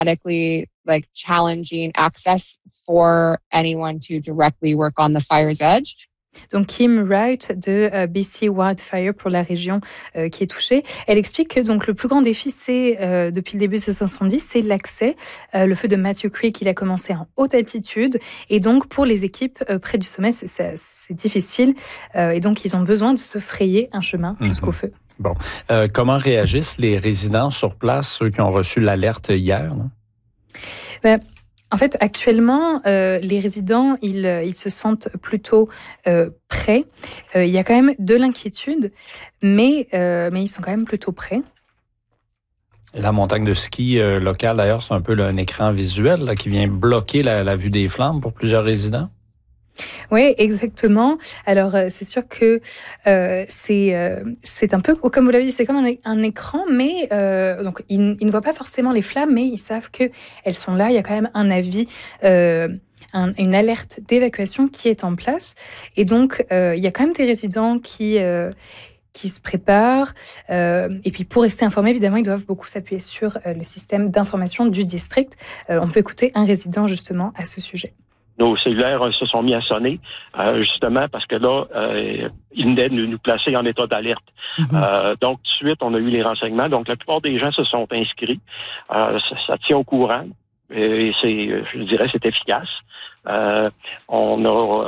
medically challenging access for anyone to directly work on the fire's edge. Donc Kim Wright de BC Wildfire pour la région qui est touchée. Elle explique que donc le plus grand défi, c'est depuis le début de ces incendies, c'est l'accès. Le feu de Matthew Creek, il a commencé en haute altitude et donc pour les équipes près du sommet, c'est difficile et donc ils ont besoin de se frayer un chemin jusqu'au feu. Bon, comment réagissent les résidents sur place, ceux qui ont reçu l'alerte hier? En fait, actuellement, les résidents, ils se sentent plutôt prêts. Il y a quand même de l'inquiétude, mais ils sont quand même plutôt prêts. Et la montagne de ski locale, d'ailleurs, c'est un peu un écran visuel là, qui vient bloquer la vue des flammes pour plusieurs résidents. Oui, exactement. Alors, c'est sûr que c'est un peu, comme vous l'avez dit, c'est comme un écran, mais donc ils ne voient pas forcément les flammes, mais ils savent qu'elles sont là. Il y a quand même un avis, une alerte d'évacuation qui est en place. Et donc, il y a quand même des résidents qui se préparent. Et puis, pour rester informés, évidemment, ils doivent beaucoup s'appuyer sur le système d'information du district. On peut écouter un résident, justement, à ce sujet. Nos cellulaires se sont mis à sonner, justement parce que là, ils venaient de nous placer en état d'alerte. Donc, tout de suite, on a eu les renseignements. Donc, la plupart des gens se sont inscrits. Ça tient au courant. Et je dirais, c'est efficace. On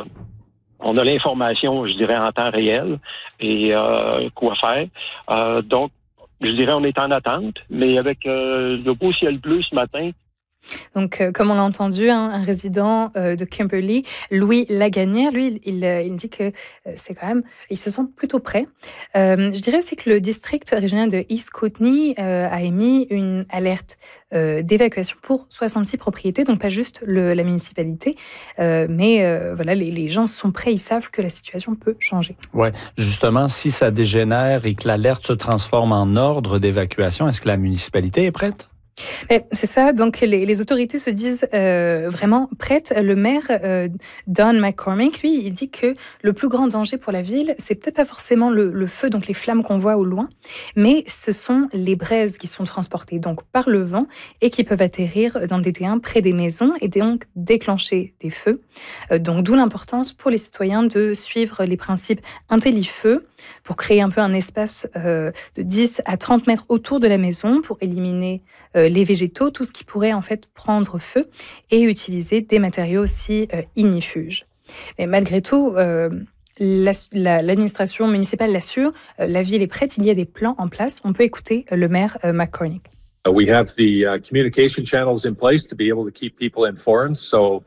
a l'information, je dirais, en temps réel et quoi faire. Donc, je dirais, on est en attente, mais avec le beau ciel bleu ce matin. Donc, comme on l'a entendu, un résident de Kimberley, Louis Lagagnère, lui, il dit que c'est quand même, ils se sentent plutôt prêts. Je dirais aussi que le district régional de East Kootenay a émis une alerte d'évacuation pour 66 propriétés, donc pas juste la municipalité, mais voilà, les gens sont prêts, ils savent que la situation peut changer. Ouais, justement, si ça dégénère et que l'alerte se transforme en ordre d'évacuation, est-ce que la municipalité est prête? C'est ça, donc les autorités se disent vraiment prêtes. Le maire, Don McCormick, lui, il dit que le plus grand danger pour la ville, c'est peut-être pas forcément le feu, donc les flammes qu'on voit au loin, mais ce sont les braises qui sont transportées donc par le vent et qui peuvent atterrir dans des terrains près des maisons et donc déclencher des feux. Donc d'où l'importance pour les citoyens de suivre les principes IntelliFeu pour créer un peu un espace de 10 à 30 mètres autour de la maison pour éliminer les végétaux, tout ce qui pourrait en fait prendre feu et utiliser des matériaux aussi ignifuges. Mais malgré tout, l'administration municipale l'assure, la ville est prête, il y a des plans en place. On peut écouter le maire McCormick. We have the communication channels in place to be able to keep people informed. So,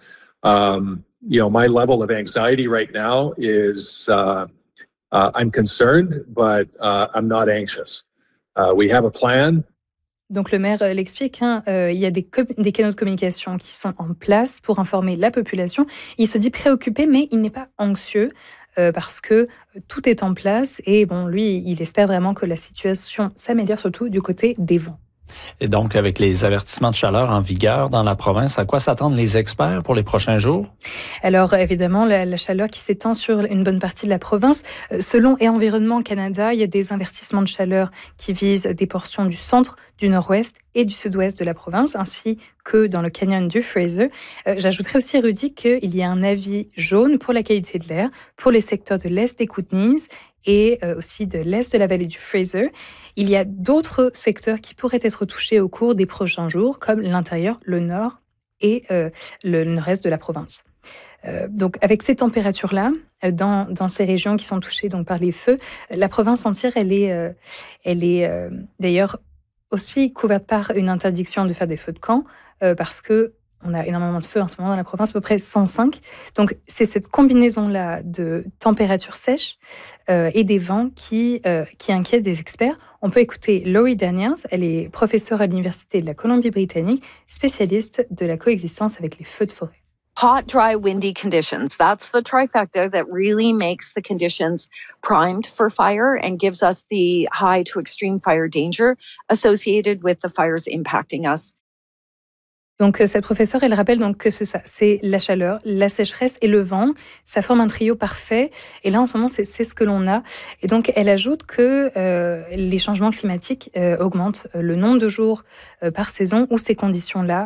my level of anxiety right now is I'm concerned, but I'm not anxious. We have a plan. Donc le maire l'explique, il y a des canaux de communication qui sont en place pour informer la population. Il se dit préoccupé, mais il n'est pas anxieux parce que tout est en place. Et bon, lui, il espère vraiment que la situation s'améliore, surtout du côté des vents. Et donc, avec les avertissements de chaleur en vigueur dans la province, à quoi s'attendent les experts pour les prochains jours? Alors, évidemment, la chaleur qui s'étend sur une bonne partie de la province. Selon Et Environnement Canada, il y a des avertissements de chaleur qui visent des portions du centre, du nord-ouest et du sud-ouest de la province, ainsi que dans le canyon du Fraser. J'ajouterais aussi, Rudy, qu'il y a un avis jaune pour la qualité de l'air pour les secteurs de l'est des Kootenays et aussi de l'est de la vallée du Fraser. Il y a d'autres secteurs qui pourraient être touchés au cours des prochains jours, comme l'intérieur, le nord et le nord-est de la province. Donc, avec ces températures-là, dans ces régions qui sont touchées donc, par les feux, la province entière, elle est d'ailleurs aussi couverte par une interdiction de faire des feux de camp, parce que on a énormément de feux en ce moment dans la province, à peu près 105. Donc, c'est cette combinaison-là de températures sèches et des vents qui inquiètent des experts. On peut écouter Laurie Daniels. Elle est professeure à l'Université de la Colombie-Britannique, spécialiste de la coexistence avec les feux de forêt. Hot, dry, windy conditions. That's the trifecta that really makes the conditions primed for fire and gives us the high to extreme fire danger associated with the fires impacting us. Donc, cette professeure, elle rappelle donc que c'est ça, c'est la chaleur, la sécheresse et le vent. Ça forme un trio parfait. Et là, en ce moment, c'est ce que l'on a. Et donc, elle ajoute que les changements climatiques augmentent le nombre de jours par saison où ces conditions-là